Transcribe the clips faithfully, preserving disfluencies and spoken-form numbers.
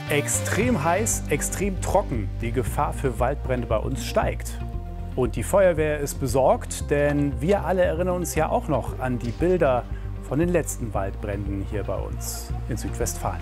Extrem heiß, extrem trocken. Die Gefahr für Waldbrände bei uns steigt. Und die Feuerwehr ist besorgt, denn wir alle erinnern uns ja auch noch an die Bilder von den letzten Waldbränden hier bei uns in Südwestfalen.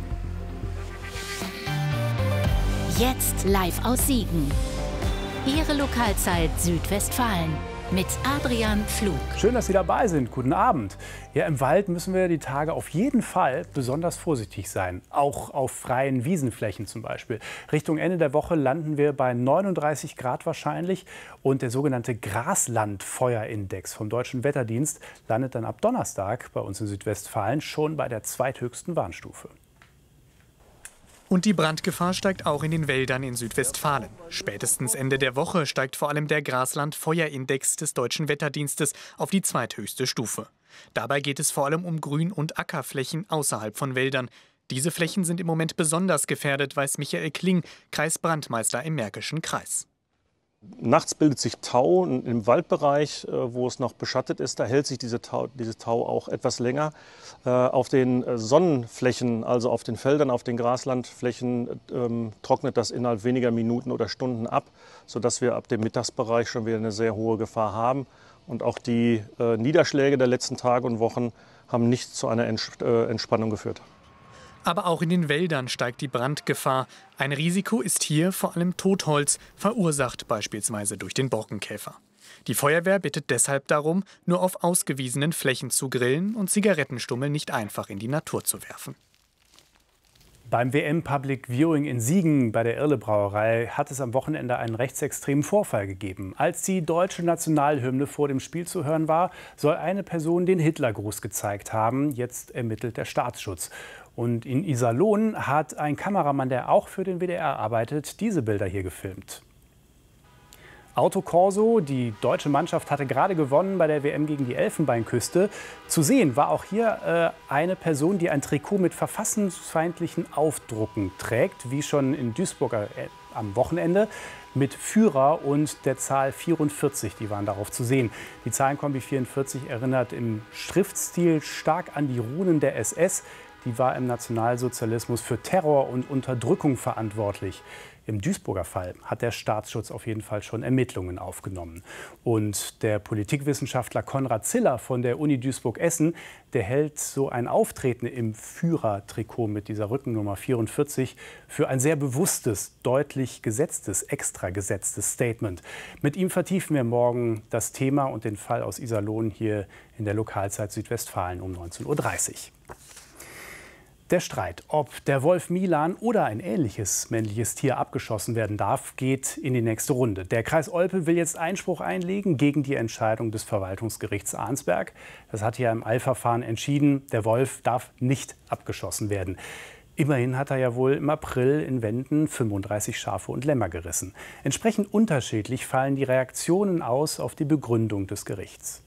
Jetzt live aus Siegen. Ihre Lokalzeit Südwestfalen mit Adrian Pflug. Schön, dass Sie dabei sind. Guten Abend. Ja, im Wald müssen wir die Tage auf jeden Fall besonders vorsichtig sein. Auch auf freien Wiesenflächen zum Beispiel. Richtung Ende der Woche landen wir bei neununddreißig Grad wahrscheinlich. Und der sogenannte Graslandfeuerindex vom Deutschen Wetterdienst landet dann ab Donnerstag bei uns in Südwestfalen schon bei der zweithöchsten Warnstufe. Und die Brandgefahr steigt auch in den Wäldern in Südwestfalen. Spätestens Ende der Woche steigt vor allem der Graslandfeuerindex des Deutschen Wetterdienstes auf die zweithöchste Stufe. Dabei geht es vor allem um Grün- und Ackerflächen außerhalb von Wäldern. Diese Flächen sind im Moment besonders gefährdet, weiß Michael Kling, Kreisbrandmeister im Märkischen Kreis. Nachts bildet sich Tau im Waldbereich, wo es noch beschattet ist. Da hält sich diese Tau, diese Tau auch etwas länger. Auf den Sonnenflächen, also auf den Feldern, auf den Graslandflächen, ähm, trocknet das innerhalb weniger Minuten oder Stunden ab, sodass wir ab dem Mittagsbereich schon wieder eine sehr hohe Gefahr haben. Und auch die äh, Niederschläge der letzten Tage und Wochen haben nicht zu einer Ents äh, Entspannung geführt. Aber auch in den Wäldern steigt die Brandgefahr. Ein Risiko ist hier vor allem Totholz, verursacht beispielsweise durch den Borkenkäfer. Die Feuerwehr bittet deshalb darum, nur auf ausgewiesenen Flächen zu grillen und Zigarettenstummel nicht einfach in die Natur zu werfen. Beim W M Public Viewing in Siegen bei der Irle Brauerei hat es am Wochenende einen rechtsextremen Vorfall gegeben. Als die deutsche Nationalhymne vor dem Spiel zu hören war, soll eine Person den Hitlergruß gezeigt haben. Jetzt ermittelt der Staatsschutz. Und in Iserlohn hat ein Kameramann, der auch für den W D R arbeitet, diese Bilder hier gefilmt. Autokorso, die deutsche Mannschaft hatte gerade gewonnen bei der W M gegen die Elfenbeinküste. Zu sehen war auch hier äh, eine Person, die ein Trikot mit verfassungsfeindlichen Aufdrucken trägt, wie schon in Duisburg äh, am Wochenende, mit Führer und der Zahl vierundvierzig, die waren darauf zu sehen. Die Zahlenkombi vierundvierzig erinnert im Schriftstil stark an die Runen der S S. Die war im Nationalsozialismus für Terror und Unterdrückung verantwortlich. Im Duisburger Fall hat der Staatsschutz auf jeden Fall schon Ermittlungen aufgenommen. Und der Politikwissenschaftler Konrad Ziller von der Uni Duisburg-Essen, der hält so ein Auftreten im Führertrikot mit dieser Rückennummer vierundvierzig für ein sehr bewusstes, deutlich gesetztes, extra gesetztes Statement. Mit ihm vertiefen wir morgen das Thema und den Fall aus Iserlohn hier in der Lokalzeit Südwestfalen um neunzehn Uhr dreißig. Der Streit, ob der Wolf Milan oder ein ähnliches männliches Tier abgeschossen werden darf, geht in die nächste Runde. Der Kreis Olpe will jetzt Einspruch einlegen gegen die Entscheidung des Verwaltungsgerichts Arnsberg. Das hat ja im Eilverfahren entschieden, der Wolf darf nicht abgeschossen werden. Immerhin hat er ja wohl im April in Wenden fünfunddreißig Schafe und Lämmer gerissen. Entsprechend unterschiedlich fallen die Reaktionen aus auf die Begründung des Gerichts.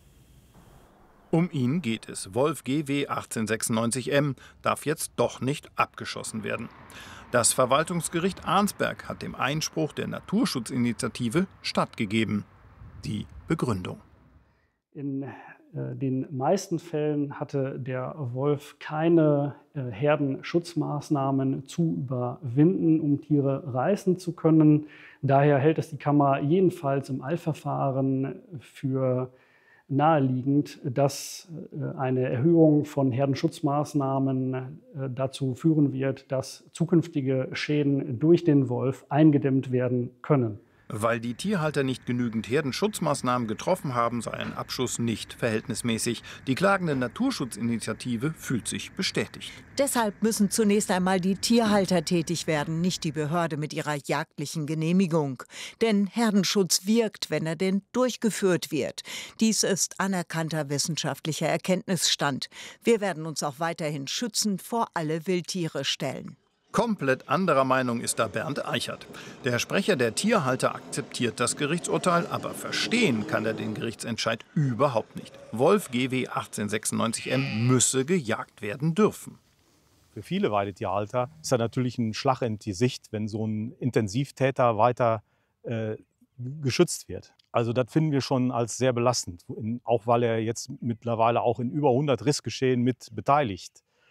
Um ihn geht es. Wolf G W achtzehnhundertsechsundneunzig M darf jetzt doch nicht abgeschossen werden. Das Verwaltungsgericht Arnsberg hat dem Einspruch der Naturschutzinitiative stattgegeben. Die Begründung. In äh, den meisten Fällen hatte der Wolf keine äh, Herdenschutzmaßnahmen zu überwinden, um Tiere reißen zu können. Daher hält es die Kammer jedenfalls im Eilverfahren für naheliegend, dass eine Erhöhung von Herdenschutzmaßnahmen dazu führen wird, dass zukünftige Schäden durch den Wolf eingedämmt werden können. Weil die Tierhalter nicht genügend Herdenschutzmaßnahmen getroffen haben, sei ein Abschuss nicht verhältnismäßig. Die klagende Naturschutzinitiative fühlt sich bestätigt. Deshalb müssen zunächst einmal die Tierhalter tätig werden, nicht die Behörde mit ihrer jagdlichen Genehmigung. Denn Herdenschutz wirkt, wenn er denn durchgeführt wird. Dies ist anerkannter wissenschaftlicher Erkenntnisstand. Wir werden uns auch weiterhin schützend vor alle Wildtiere stellen. Komplett anderer Meinung ist da Bernd Eichert. Der Sprecher der Tierhalter akzeptiert das Gerichtsurteil, aber verstehen kann er den Gerichtsentscheid überhaupt nicht. Wolf G W achtzehnhundertsechsundneunzig M müsse gejagt werden dürfen. Für viele Weidetierhalter ist das natürlich ein Schlag in die Sicht, wenn so ein Intensivtäter weiter äh, geschützt wird. Also das finden wir schon als sehr belastend, auch weil er jetzt mittlerweile auch in über hundert Rissgeschehen mit beteiligt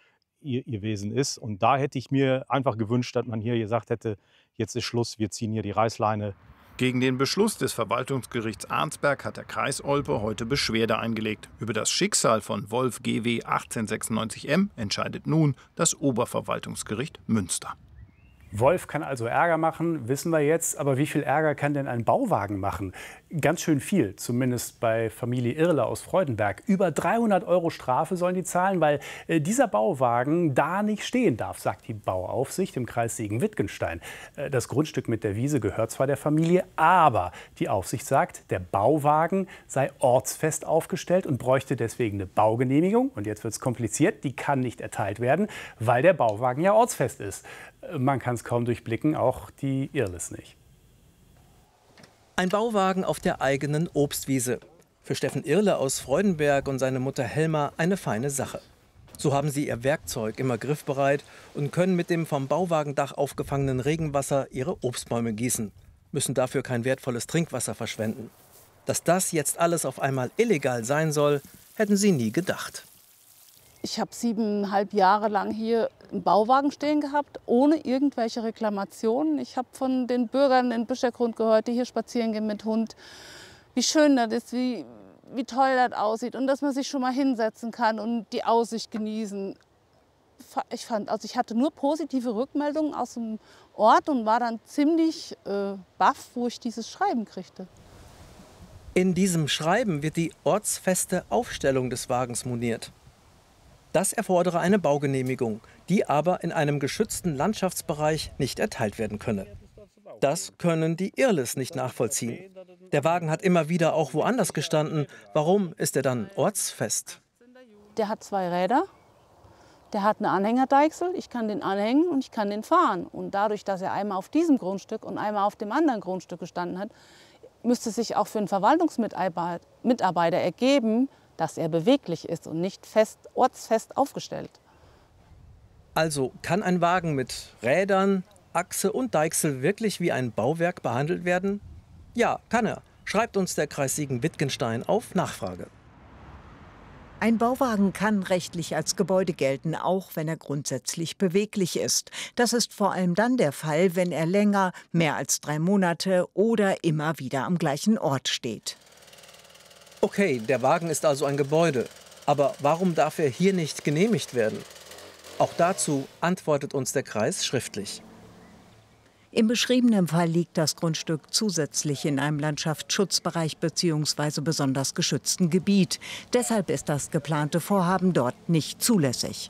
ihr, ihr Wesen ist. Und da hätte ich mir einfach gewünscht, dass man hier gesagt hätte, jetzt ist Schluss, wir ziehen hier die Reißleine. Gegen den Beschluss des Verwaltungsgerichts Arnsberg hat der Kreis Olpe heute Beschwerde eingelegt. Über das Schicksal von Wolf G W achtzehnhundertsechsundneunzig M entscheidet nun das Oberverwaltungsgericht Münster. Wolf kann also Ärger machen, wissen wir jetzt. Aber wie viel Ärger kann denn ein Bauwagen machen? Ganz schön viel, zumindest bei Familie Irle aus Freudenberg. Über dreihundert Euro Strafe sollen die zahlen, weil äh, dieser Bauwagen da nicht stehen darf, sagt die Bauaufsicht im Kreis Siegen-Wittgenstein. Äh, das Grundstück mit der Wiese gehört zwar der Familie, aber die Aufsicht sagt, der Bauwagen sei ortsfest aufgestellt und bräuchte deswegen eine Baugenehmigung. Und jetzt wird es kompliziert, die kann nicht erteilt werden, weil der Bauwagen ja ortsfest ist. Äh, man kann es kaum durchblicken, auch die Irles nicht. Ein Bauwagen auf der eigenen Obstwiese. Für Steffen Irle aus Freudenberg und seine Mutter Helma eine feine Sache. So haben sie ihr Werkzeug immer griffbereit und können mit dem vom Bauwagendach aufgefangenen Regenwasser ihre Obstbäume gießen, müssen dafür kein wertvolles Trinkwasser verschwenden. Dass das jetzt alles auf einmal illegal sein soll, hätten sie nie gedacht. Ich habe siebeneinhalb Jahre lang hier einen Bauwagen stehen gehabt, ohne irgendwelche Reklamationen. Ich habe von den Bürgern in Büschergrund gehört, die hier spazieren gehen mit Hund, wie schön das ist, wie, wie toll das aussieht und dass man sich schon mal hinsetzen kann und die Aussicht genießen. Ich fand, also ich hatte nur positive Rückmeldungen aus dem Ort und war dann ziemlich äh, baff, wo ich dieses Schreiben kriegte. In diesem Schreiben wird die ortsfeste Aufstellung des Wagens moniert. Das erfordere eine Baugenehmigung, die aber in einem geschützten Landschaftsbereich nicht erteilt werden könne. Das können die Irles nicht nachvollziehen. Der Wagen hat immer wieder auch woanders gestanden. Warum ist er dann ortsfest? Der hat zwei Räder, der hat eine Anhängerdeichsel, ich kann den anhängen und ich kann den fahren. Und dadurch, dass er einmal auf diesem Grundstück und einmal auf dem anderen Grundstück gestanden hat, müsste sich auch für einen Verwaltungsmitarbeiter ergeben, dass er beweglich ist und nicht fest, ortsfest aufgestellt. Also kann ein Wagen mit Rädern, Achse und Deichsel wirklich wie ein Bauwerk behandelt werden? Ja, kann er, schreibt uns der Kreis Siegen-Wittgenstein auf Nachfrage. Ein Bauwagen kann rechtlich als Gebäude gelten, auch wenn er grundsätzlich beweglich ist. Das ist vor allem dann der Fall, wenn er länger, mehr als drei Monate oder immer wieder am gleichen Ort steht. Okay, der Wagen ist also ein Gebäude. Aber warum darf er hier nicht genehmigt werden? Auch dazu antwortet uns der Kreis schriftlich. Im beschriebenen Fall liegt das Grundstück zusätzlich in einem Landschaftsschutzbereich bzw. besonders geschützten Gebiet. Deshalb ist das geplante Vorhaben dort nicht zulässig.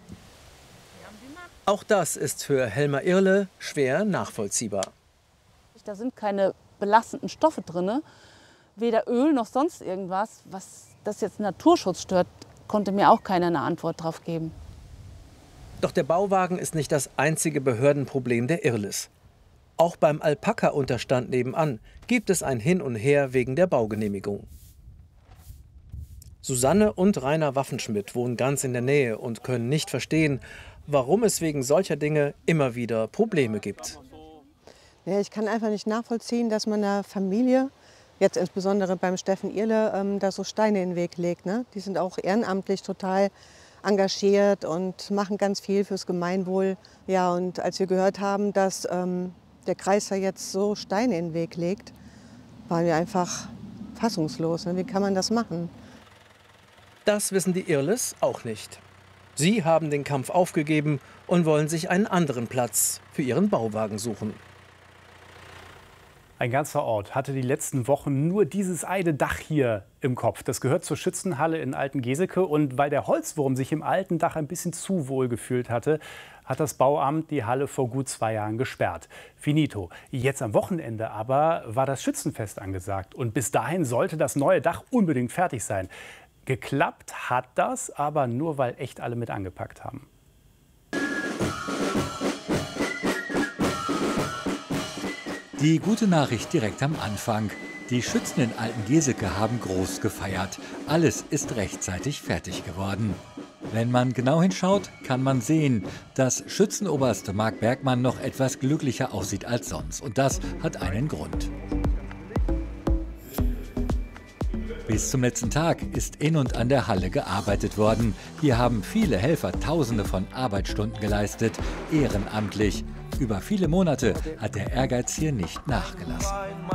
Auch das ist für Helma Irle schwer nachvollziehbar. Da sind keine belastenden Stoffe drin, weder Öl noch sonst irgendwas. Was das jetzt Naturschutz stört, konnte mir auch keiner eine Antwort drauf geben. Doch der Bauwagen ist nicht das einzige Behördenproblem der Irles. Auch beim Alpaka-Unterstand nebenan gibt es ein Hin und Her wegen der Baugenehmigung. Susanne und Rainer Waffenschmidt wohnen ganz in der Nähe und können nicht verstehen, warum es wegen solcher Dinge immer wieder Probleme gibt. Ja, ich kann einfach nicht nachvollziehen, dass man einer Familie, jetzt insbesondere beim Steffen Irle, ähm, da so Steine in den Weg legt. Ne? Die sind auch ehrenamtlich total engagiert und machen ganz viel fürs Gemeinwohl. Ja, und als wir gehört haben, dass ähm, der Kreis da jetzt so Steine in den Weg legt, waren wir einfach fassungslos. Ne? Wie kann man das machen? Das wissen die Irles auch nicht. Sie haben den Kampf aufgegeben und wollen sich einen anderen Platz für ihren Bauwagen suchen. Ein ganzer Ort hatte die letzten Wochen nur dieses eine Dach hier im Kopf. Das gehört zur Schützenhalle in Altengeseke. Und weil der Holzwurm sich im alten Dach ein bisschen zu wohl gefühlt hatte, hat das Bauamt die Halle vor gut zwei Jahren gesperrt. Finito. Jetzt am Wochenende aber war das Schützenfest angesagt. Und bis dahin sollte das neue Dach unbedingt fertig sein. Geklappt hat das, aber nur, weil echt alle mit angepackt haben. Die gute Nachricht direkt am Anfang. Die Schützen in Altengeseke haben groß gefeiert. Alles ist rechtzeitig fertig geworden. Wenn man genau hinschaut, kann man sehen, dass Schützenoberst Marc Bergmann noch etwas glücklicher aussieht als sonst. Und das hat einen Grund. Bis zum letzten Tag ist in und an der Halle gearbeitet worden. Hier haben viele Helfer Tausende von Arbeitsstunden geleistet, ehrenamtlich. Über viele Monate hat der Ehrgeiz hier nicht nachgelassen.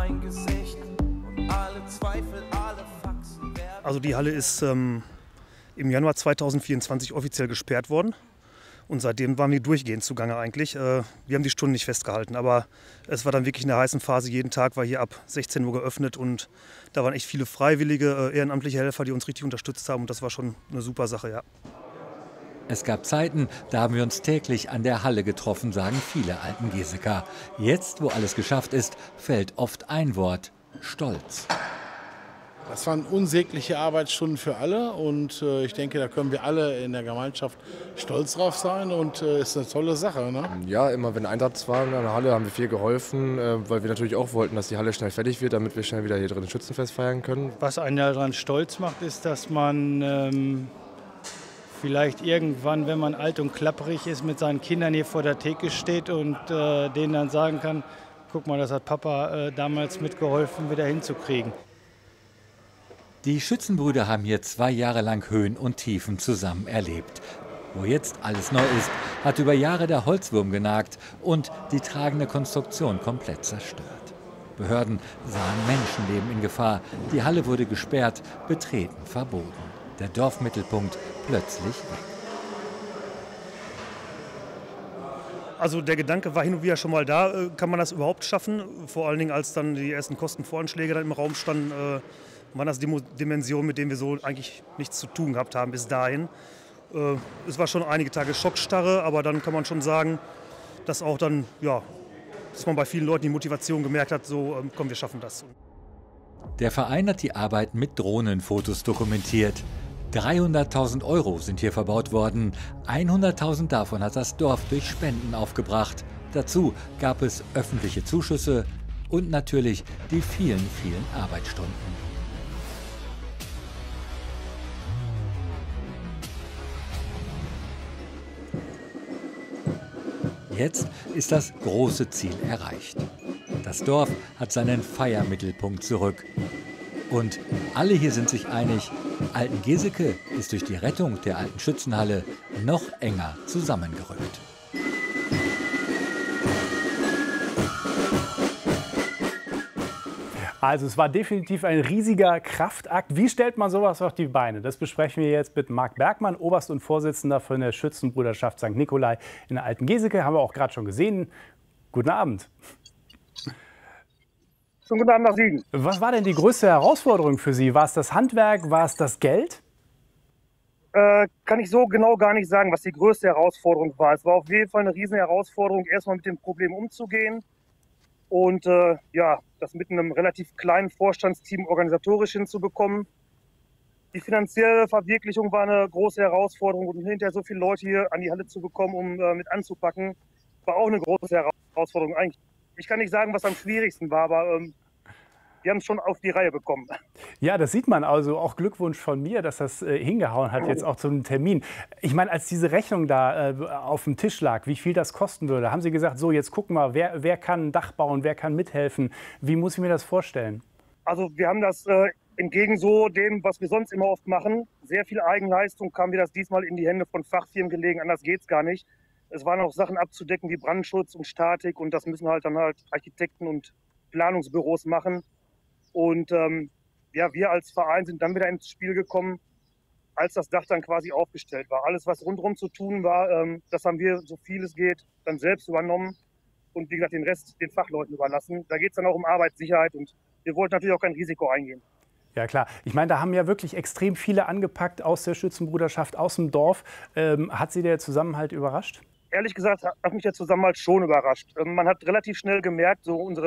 Also die Halle ist ähm, im Januar zweitausendvierundzwanzig offiziell gesperrt worden. Und seitdem waren wir durchgehend zugange eigentlich. Wir haben die Stunden nicht festgehalten, aber es war dann wirklich in der heißen Phase. Jeden Tag war hier ab sechzehn Uhr geöffnet und da waren echt viele freiwillige, ehrenamtliche Helfer, die uns richtig unterstützt haben. Und das war schon eine super Sache, ja. Es gab Zeiten, da haben wir uns täglich an der Halle getroffen, sagen viele Altengeseker. Jetzt, wo alles geschafft ist, fällt oft ein Wort: Stolz. Das waren unsägliche Arbeitsstunden für alle und äh, ich denke, da können wir alle in der Gemeinschaft stolz drauf sein und äh, ist eine tolle Sache. Ne? Ja, immer wenn Einsatz war in der Halle, haben wir viel geholfen, äh, weil wir natürlich auch wollten, dass die Halle schnell fertig wird, damit wir schnell wieder hier drin Schützenfest feiern können. Was einen daran stolz macht, ist, dass man ähm, vielleicht irgendwann, wenn man alt und klapperig ist, mit seinen Kindern hier vor der Theke steht und äh, denen dann sagen kann, guck mal, das hat Papa äh, damals mitgeholfen, wieder hinzukriegen. Die Schützenbrüder haben hier zwei Jahre lang Höhen und Tiefen zusammen erlebt. Wo jetzt alles neu ist, hat über Jahre der Holzwurm genagt und die tragende Konstruktion komplett zerstört. Behörden sahen Menschenleben in Gefahr. Die Halle wurde gesperrt, Betreten verboten. Der Dorfmittelpunkt plötzlich weg. Also der Gedanke war hin und wieder schon mal da, kann man das überhaupt schaffen? Vor allen Dingen, als dann die ersten Kostenvoranschläge dann im Raum standen, waren das Dimensionen, mit denen wir so eigentlich nichts zu tun gehabt haben bis dahin. Es war schon einige Tage Schockstarre, aber dann kann man schon sagen, dass auch dann, ja, dass man bei vielen Leuten die Motivation gemerkt hat, so komm, wir schaffen das. Der Verein hat die Arbeit mit Drohnenfotos dokumentiert. dreihunderttausend Euro sind hier verbaut worden. hunderttausend davon hat das Dorf durch Spenden aufgebracht. Dazu gab es öffentliche Zuschüsse und natürlich die vielen, vielen Arbeitsstunden. Jetzt ist das große Ziel erreicht. Das Dorf hat seinen Feiermittelpunkt zurück. Und alle hier sind sich einig, Altengeseke ist durch die Rettung der alten Schützenhalle noch enger zusammengerückt. Also es war definitiv ein riesiger Kraftakt. Wie stellt man sowas auf die Beine? Das besprechen wir jetzt mit Marc Bergmann, Oberst und Vorsitzender von der Schützenbruderschaft Sankt Nikolai in der Altengeseke. Haben wir auch gerade schon gesehen. Guten Abend. Schönen guten Abend nach Siegen. Was war denn die größte Herausforderung für Sie? War es das Handwerk? War es das Geld? Äh, kann ich so genau gar nicht sagen, was die größte Herausforderung war. Es war auf jeden Fall eine riesen Herausforderung, erstmal mit dem Problem umzugehen. Und äh, ja, das mit einem relativ kleinen Vorstandsteam organisatorisch hinzubekommen. Die finanzielle Verwirklichung war eine große Herausforderung und hinterher so viele Leute hier an die Halle zu bekommen, um äh, mit anzupacken, war auch eine große Herausforderung. Eigentlich, ich kann nicht sagen, was am schwierigsten war, aber ähm, wir haben es schon auf die Reihe bekommen. Ja, das sieht man. Also auch Glückwunsch von mir, dass das äh, hingehauen hat jetzt auch zum Termin. Ich meine, als diese Rechnung da äh, auf dem Tisch lag, wie viel das kosten würde, haben Sie gesagt, so jetzt gucken wir, wer, wer kann ein Dach bauen, wer kann mithelfen. Wie muss ich mir das vorstellen? Also wir haben das äh, entgegen so dem, was wir sonst immer oft machen, sehr viel Eigenleistung, kam wir das diesmal in die Hände von Fachfirmen gelegen, anders geht's gar nicht. Es waren auch Sachen abzudecken wie Brandschutz und Statik und das müssen halt dann halt Architekten und Planungsbüros machen. Und ähm, ja, wir als Verein sind dann wieder ins Spiel gekommen, als das Dach dann quasi aufgestellt war. Alles, was rundherum zu tun war, ähm, das haben wir, so viel es geht, dann selbst übernommen und wie gesagt den Rest den Fachleuten überlassen. Da geht es dann auch um Arbeitssicherheit und wir wollten natürlich auch kein Risiko eingehen. Ja klar. Ich meine, da haben ja wirklich extrem viele angepackt aus der Schützenbruderschaft, aus dem Dorf. Ähm, hat Sie der Zusammenhalt überrascht? Ehrlich gesagt hat mich der Zusammenhalt schon überrascht. Man hat relativ schnell gemerkt, so unsere